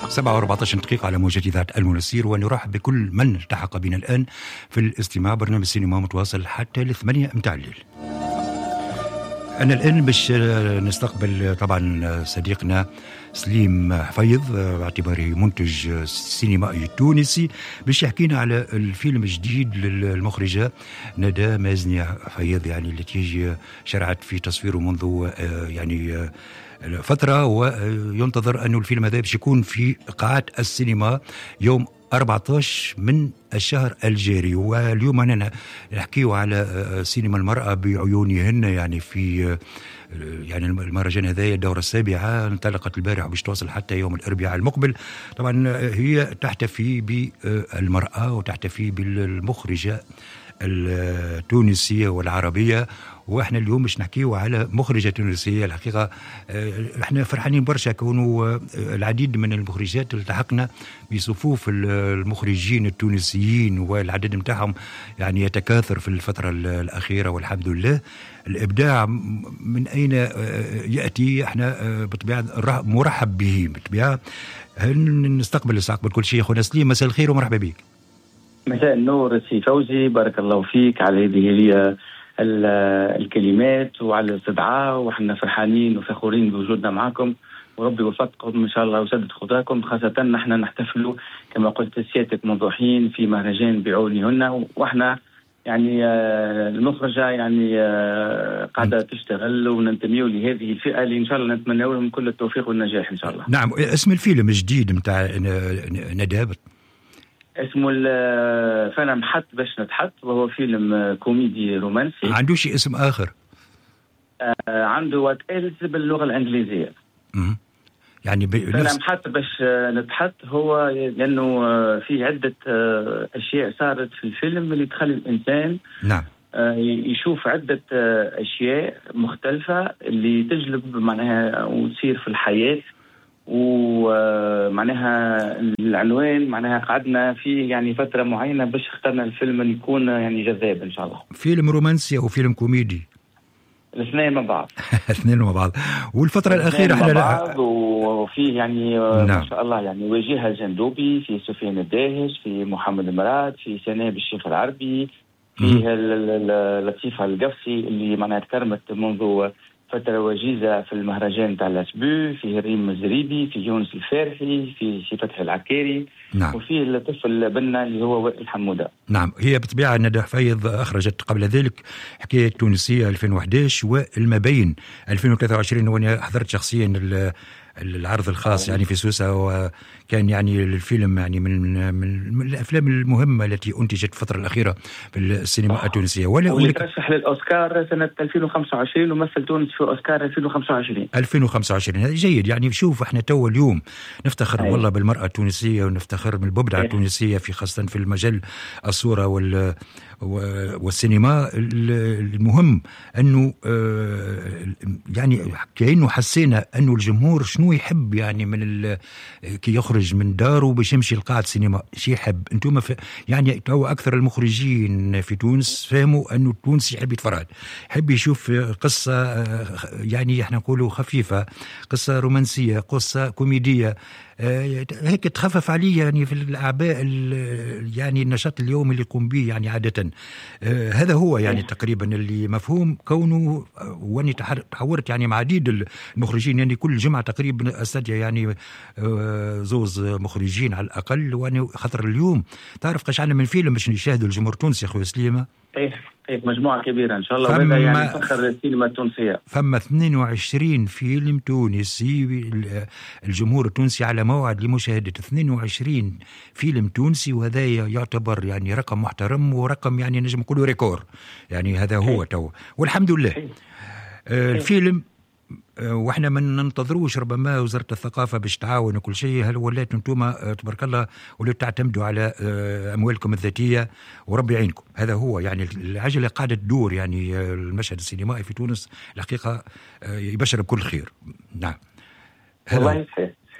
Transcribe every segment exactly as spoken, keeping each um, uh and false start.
سبعة وأربعة عشر دقيقة على موجة إذاعة المنسير، ونرحب بكل من التحق بنا الآن في الاستماع برنامج السينما متواصل حتى الثمانية متاع الليل. أنا الآن باش نستقبل طبعا صديقنا سليم حفيظ باعتباره منتج سينمائي تونسي باش يحكينا على الفيلم الجديد للمخرجة ندى مازني حفيظ، يعني التي شرعت في تصويره منذ يعني فترة، وينتظر أن الفيلم هذا باش يكون في قاعات السينما يوم أربعة عشر من الشهر الجاري. واليوم أنا نحكيه على سينما المرأة بعيونهن، يعني في يعني المهرجان هذا الدورة السابعة انطلقت البارح باش توصل حتى يوم الأربعاء المقبل. طبعا هي تحتفي بالمرأة وتحتفي بالمخرجة التونسية والعربية، واحنا اليوم باش نحكيو على مخرجة تونسية. الحقيقة احنا فرحانين برشا كونه العديد من المخرجات التحقنا بصفوف المخرجين التونسيين، والعدد متاعهم يعني يتكاثر في الفترة الأخيرة والحمد لله. الإبداع من أين يأتي؟ احنا بطبيعة مرحب به بالطبيعة. نستقبل استقبل كل شيء. أخونا سليم، مساء الخير ومرحبا بك. مساء النور سي فوزي، بارك الله فيك على هذه هي الكلمات وعلى الاستدعاء، وحنا فرحانين وفخورين بوجودنا معكم، وربي يوفقكم ان شاء الله وسدد خطاكم. خاصة نحن نحتفلوا كما قلت سيادتك منذ حين في مهرجان بعونهن، واحنا يعني المخرجة يعني قاعدة تشتغل وننتميوا لهذه الفئة اللي ان شاء الله نتمنى لهم كل التوفيق والنجاح ان شاء الله. نعم، اسم الفيلم الجديد متاع ندى اسمه فانا محط باش نتحط، وهو فيلم كوميدي رومانسي. عندوش اسم آخر؟ آه عنده وات إلز باللغة الإنجليزية. امم يعني فانا محط باش نتحط، هو لأنه في عدة أشياء صارت في الفيلم اللي تخلي الإنسان نعم يشوف عدة أشياء مختلفة اللي تجلب معناها وتصير في الحياة. ومعناها العنوان معناها قعدنا فيه يعني فترة معينة باش اخترنا الفيلم أن يكون يعني جذاب إن شاء الله. فيلم رومانسي أو فيلم كوميدي؟ الاثنين مع بعض. الاثنين مع بعض. والفترة الأخيرة احنا بعض، وفيه يعني نعم. ما شاء الله يعني وجيه الجندوبي، في سفيان الداهش، في محمد مراد، في سناب الشيخ العربي، فيه لطيفة القفصي اللي معناها تكرمت منذ فترة وجيزة في المهرجان تاع لاسبو، فيه ريم الزريبي، في يونس الفارحي، في سي فتحي العكاري. نعم. وفيه الطفل بنا اللي هو وائل حمودة. نعم، هي بالطبيعة ندى حفيظ أخرجت قبل ذلك حكاية تونسية ألفين وأحد عشر والمبين ألفين وثلاثة وعشرين، وأنا حضرت شخصيا العرض الخاص يعني في سوسة، وكان يعني الفيلم يعني من من, من الأفلام المهمة التي أنتجت في الفترة الأخيرة في السينما التونسية. ولا واللي ترشح للأوسكار سنة ألفين وخمسة وعشرين ومثل تونس في أوسكار ألفين وخمسة وعشرين. ألفين وخمسة وعشرين هذا جيد. يعني شوف احنا تو اليوم نفتخر أيه. والله بالمرأة التونسية، ونفتخر بالمبدعة أيه. التونسية في خاصة في المجال الصورة وال والسينما. المهم أنه يعني كأنه حسينا أنه الجمهور شنو يحب، يعني من كي يخرج من داره باش يمشي لقاعة سينما شي يحب. انتم يعني تو أكثر المخرجين في تونس فهموا أنه التونس يحب يتفرج، يحب يشوف قصة يعني احنا نقولوا خفيفة، قصة رومانسية، قصة كوميدية، هيك تخفف عليه يعني في الأعباء يعني النشاط اليومي اللي يقوم به يعني عادة. هذا هو يعني تقريبا اللي مفهوم كونه. واني تحورت يعني مع عديد المخرجين، يعني كل جمعة تقريبا استدعي يعني زوز مخرجين على الأقل. وأنا خاطر اليوم تعرف قاش عندنا من فيلم باش نشاهدوا الجمهور التونسي أخوي سليمة. ايه ايه مجموعة كبيرة ان شاء الله، وهذا يعني فخر السينما التونسية. فما اثنين وعشرين فيلم تونسي، الجمهور التونسي على موعد لمشاهدة اثنين وعشرين فيلم تونسي، وهذا يعتبر يعني رقم محترم ورقم يعني نجم نقولوا ريكور، يعني هذا هو تو والحمد لله. آه الفيلم واحنا ما ننتظروش ربما وزارة الثقافة باش تعاون وكل شيء. هل ولات انتم تبارك الله ولات تعتمدوا على اموالكم الذاتية وربي يعينكم؟ هذا هو يعني العجلة قاعدة تدور. يعني المشهد السينمائي في تونس الحقيقة يبشر بكل خير. نعم والله صحيح صحيح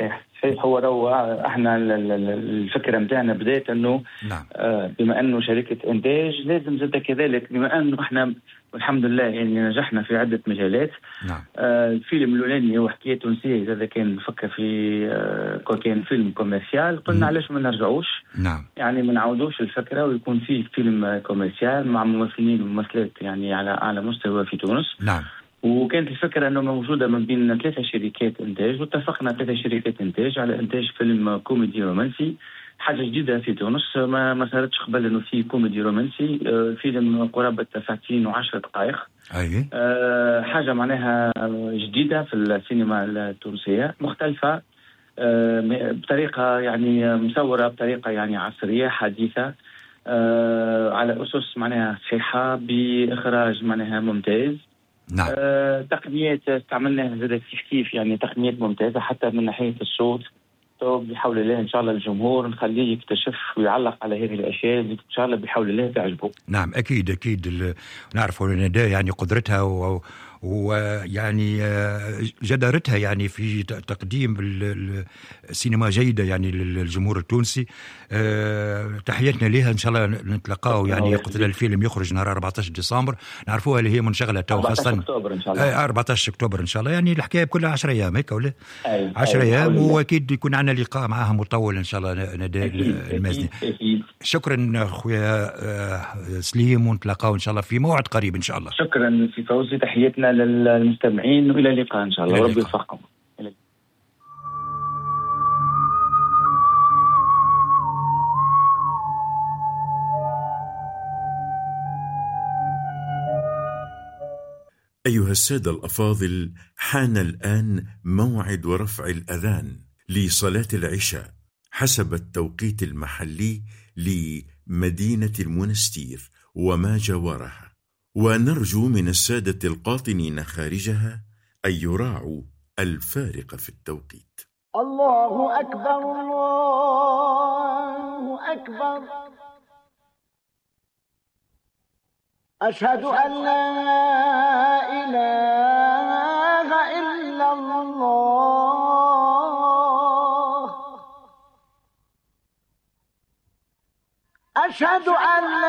صحيح. هو لو احنا الفكره متاعنا بدات انه نعم. آه بما انه شركه انتاج لازم زاد كذلك، بما انه احنا والحمد لله يعني نجحنا في عده مجالات. نعم. آه الفيلم الاولاني هو حكايه تونسيه، اذا كان نفكر في آه كان فيلم كوميرسيال قلنا علاش ما نرجعوش. نعم. يعني ما نعودوش الفكره ويكون فيه فيلم كوميرسيال مع ممثلين وممثلات يعني على اعلى مستوى في تونس. نعم. وكانت الفكرة أنه موجودة من بين ثلاثة شركات إنتاج، واتفقنا ثلاثة شركات إنتاج على إنتاج فيلم كوميدي رومانسي، حاجة جديدة في تونس ما ما صارتش قبل، إنه في كوميدي رومانسي. آه فيلم قرابة ساعتين وعشرة دقائق. أيه. آه حاجة معناها جديدة في السينما التونسية، مختلفة آه بطريقة يعني مصورة بطريقة يعني عصرية حديثة، آه على أسس معناها صحيحة، بإخراج معناها ممتاز. نعم. آه، تقنيات استعملناها زادت كيف كيف، يعني تقنيات ممتازة حتى من ناحية الصوت. بحول الله إن شاء الله الجمهور نخليه يكتشف ويعلق على هذه الأشياء اللي إن شاء الله بحول الله تعجبه. نعم أكيد أكيد. نعرف نداء يعني قدرتها و... ويعني جدارتها يعني في تقديم السينما جيدة يعني للجمهور التونسي. تحياتنا لها إن شاء الله نتلقاه. يعني قلت الفيلم يخرج نهار أربعة عشر ديسمبر، نعرفوها اللي هي منشغلة تو خاصة أربعة عشر أكتوبر إن شاء الله. أربعة عشر أكتوبر إن شاء الله. يعني الحكاية كلها عشر أيام هيك ولا أي. عشر أيام، وأكيد يكون عندنا لقاء معها مطول إن شاء الله نداء المازني. شكرا أخويا سليم، ونتلاقاو إن شاء الله في موعد قريب إن شاء الله. شكرا في فوزي، تحياتنا للمستمعين وإلى اللقاء إن شاء الله، وربي يوفقكم. أيها السادة الأفاضل، حان الآن موعد ورفع الأذان لصلاة العشاء حسب التوقيت المحلي لمدينة المنستير وما جاورها، ونرجو من السادة القاطنين خارجها أن يراعوا الفارق في التوقيت. الله أكبر الله أكبر، أشهد أن لا إله إلا الله، أشهد أن